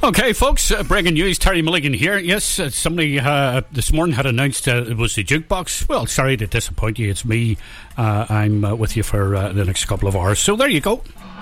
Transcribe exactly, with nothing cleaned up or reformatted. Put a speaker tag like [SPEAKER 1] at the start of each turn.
[SPEAKER 1] Okay, folks, uh, breaking news. Terry Milligan here. Yes, uh, somebody uh, this morning had announced uh, it was the jukebox. Well, sorry to disappoint you. It's me. Uh, I'm uh, with you for uh, the next couple of hours. So there you go.